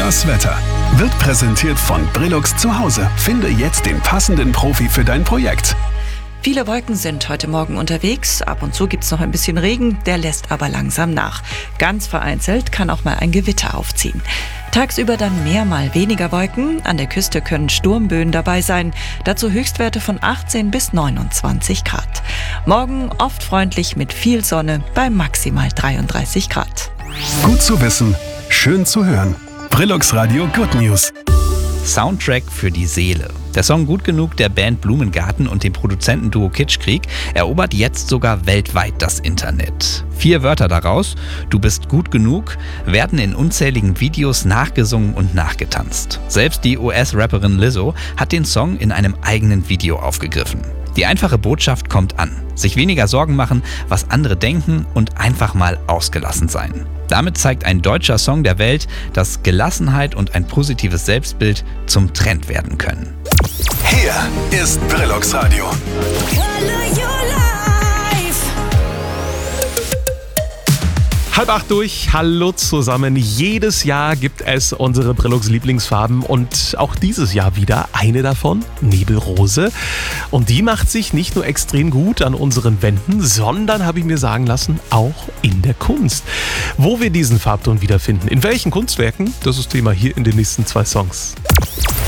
Das Wetter wird präsentiert von Brillux zu Hause. Finde jetzt den passenden Profi für dein Projekt. Viele Wolken sind heute Morgen unterwegs. Ab und zu gibt's noch ein bisschen Regen, der lässt aber langsam nach. Ganz vereinzelt kann auch mal ein Gewitter aufziehen. Tagsüber dann mehr mal weniger Wolken. An der Küste können Sturmböen dabei sein. Dazu Höchstwerte von 18 bis 29 Grad. Morgen oft freundlich mit viel Sonne bei maximal 33 Grad. Gut zu wissen, schön zu hören. Brillux Radio Good News. Soundtrack für die Seele. Der Song Gut genug der Band Blumengarten und dem Produzentenduo Kitschkrieg erobert jetzt sogar weltweit das Internet. 4 Wörter daraus, du bist gut genug, werden in unzähligen Videos nachgesungen und nachgetanzt. Selbst die US-Rapperin Lizzo hat den Song in einem eigenen Video aufgegriffen. Die einfache Botschaft kommt an. Sich weniger Sorgen machen, was andere denken und einfach mal ausgelassen sein. Damit zeigt ein deutscher Song der Welt, dass Gelassenheit und ein positives Selbstbild zum Trend werden können. Hier ist Brillux Radio. Halb 8 durch, hallo zusammen. Jedes Jahr gibt es unsere Brillux Lieblingsfarben und auch dieses Jahr wieder eine davon, Nebelrose. Und die macht sich nicht nur extrem gut an unseren Wänden, sondern, habe ich mir sagen lassen, auch in der Kunst. Wo wir diesen Farbton wiederfinden, in welchen Kunstwerken, das ist Thema hier in den nächsten 2 Songs.